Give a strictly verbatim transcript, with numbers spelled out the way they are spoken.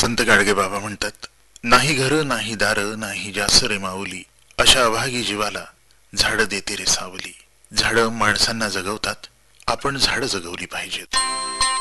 संत गाडगे बाबा म्हणतात, नाही घर नाही दार नाही जास रे माऊली, अशा अभागी जीवाला झाड देते रे सावली. झाडं माणसांना जगवतात, आपण झाडं जगवली पाहिजेत.